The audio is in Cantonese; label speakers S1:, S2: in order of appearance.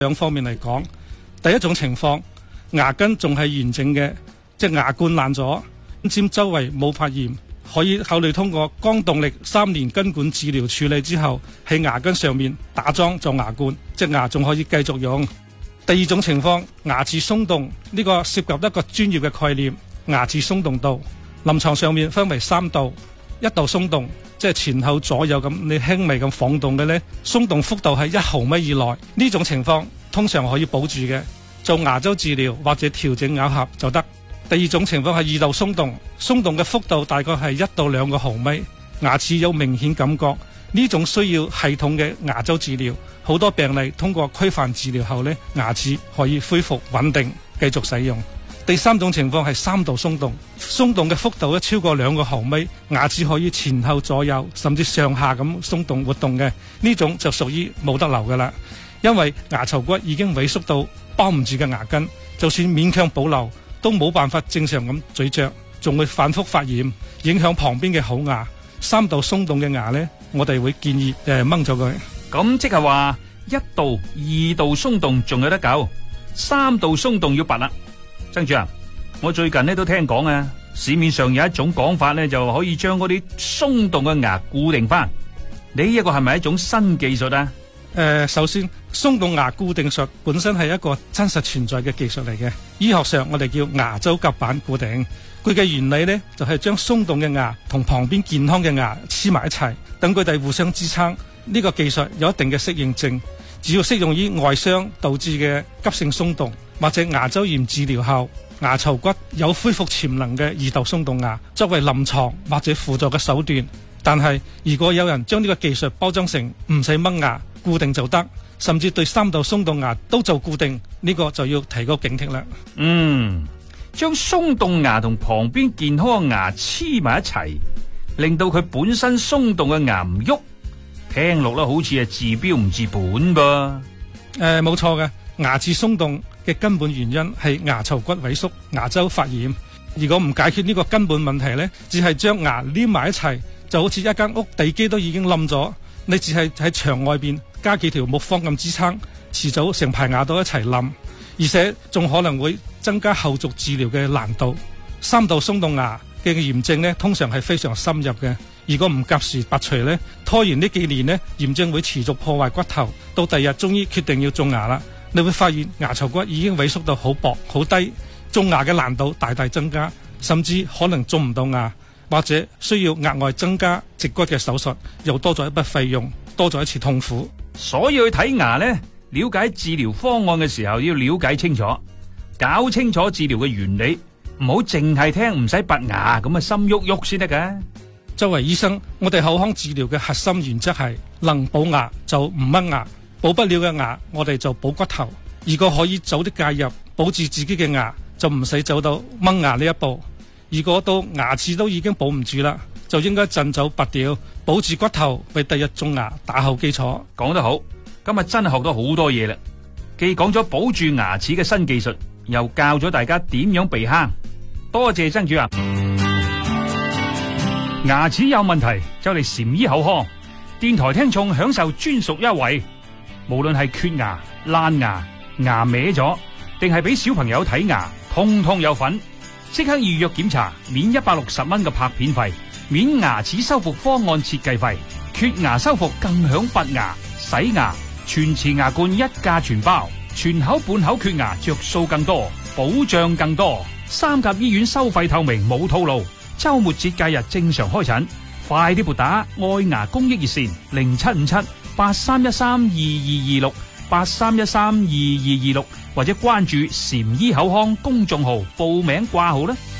S1: 兩方面嚟講，第一種情況，牙根仲係完整嘅，即係牙冠爛咗，尖周圍冇發炎，可以考慮通過光動力3年根管治療處理之後，喺牙根上面打樁做牙冠，隻牙仲可以繼續用。第二種情況，牙齒鬆動，呢個涉及一個專業嘅概念，牙齒鬆動度，臨床上面分為3度，一度鬆動，即係前後左右咁，你輕微咁晃動嘅呢，鬆動幅度係1毫米以內，呢種情況通常可以保住嘅，做牙周治療或者調整咬合就得。第二種情況係2度鬆動，鬆動嘅幅度大概係1到2個毫米，牙齒有明顯感覺，呢種需要系統嘅牙周治療，好多病例通過規範治療後呢，牙齒可以恢復穩定，繼續使用。第三種情況係3度鬆動，鬆動嘅幅度超過2個毫米，牙齒可以前後左右甚至上下咁鬆動活動嘅，呢種就屬於冇得留噶啦，因為牙槽骨已經萎縮到包唔住嘅牙根，就算勉強保留都冇辦法正常咁咀嚼，仲會反覆發炎，影響旁邊嘅好牙。3度鬆動嘅牙呢，我哋會建議掹咗佢。
S2: 咁即係話1度、2度鬆動仲有得救，3度鬆動要拔啦。曾主啊，我最近呢都聽講啊，市面上有一種講法呢，就可以將嗰啲鬆動嘅牙固定翻。呢一個係咪一種新技術啊？
S1: 首先，鬆動牙固定術本身係一個真實存在嘅技術嚟嘅。醫學上我哋叫牙周夾板固定。佢嘅原理呢，就係將鬆動嘅牙同旁邊健康嘅牙黐埋一齊，等佢哋互相支撐。呢個技術有一定嘅適應症，只要適用於外傷導致嘅急性鬆動，或者牙周炎治療後牙槽骨有恢復潛能嘅2度鬆動牙，作為臨床或者輔助嘅手段。但係如果有人將呢個技術包裝成唔使掹牙固定就得，甚至對3度鬆動牙都做固定，呢個就要提高警惕啦。
S2: 將鬆動牙同旁邊健康嘅牙黐埋一齊，令到佢本身鬆動嘅牙唔喐，聽落啦好似係治標唔治本噃。
S1: 冇錯嘅，牙齒鬆動嘅根本原因係牙槽骨萎縮、牙周發炎。如果唔解決呢個根本問題呢，只係將牙黏埋一齊，就好似一間屋地基都已經冧咗，你只係喺牆外邊加幾條木方咁支撐，遲早成排牙都一齊冧，而且仲可能會增加後續治療嘅難度。3度鬆動牙嘅炎症呢，通常係非常深入嘅。如果唔及時拔除呢，拖延呢幾年呢，炎症會持續破壞骨頭，到第日終於決定要種牙啦，你會發現牙槽骨已經萎縮到好薄好低，種牙嘅難度大大增加，甚至可能種唔到牙，或者需要額外增加植骨嘅手術，又多咗一筆費用，多咗一次痛苦。
S2: 所以去睇牙呢，了解治療方案嘅時候要了解清楚，搞清楚治療嘅原理，唔好淨係聽唔使拔牙咁啊，心喐喐先得㗎。
S1: 作為醫生，我哋口腔治療嘅核心原則係能補牙就唔掹牙，補不了嘅牙我哋就補骨頭。如果可以早啲介入，保住自己嘅牙，就唔使走到掹牙呢一步。如果到牙齒都已經保唔住啦，就應該盡早拔掉，保住骨頭，為第日種牙打好基礎。
S2: 講得好，今日真係學到好多嘢啦，既講咗保住牙齒嘅新技術，又教咗大家點樣避坑。多謝曾主任。牙齒有問題就嚟禪醫口腔，電台聽眾享受專屬優惠，無論係缺牙、爛牙、牙歪咗，定係俾小朋友睇牙，通通有份。即刻預約檢查，免160蚊嘅拍片費，免牙齒修復方案設計費，缺牙修復更享拔牙、洗牙、全瓷牙冠一價全包，全口半口缺牙着數更多，保障更多。3甲醫院收費透明，冇套路。周末節假日正常開診，快啲撥打愛牙公益熱線075783132226 83132226，或者關注禪醫口腔公眾號報名掛號啦。